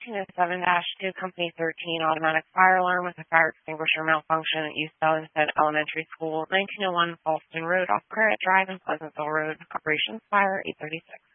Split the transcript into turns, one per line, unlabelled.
1907-2 Company 13 automatic fire alarm with a fire extinguisher malfunction at East Elmstead Elementary School, 1901 Falston Road off Credit Drive and Pleasantville Road. Operations fire 836.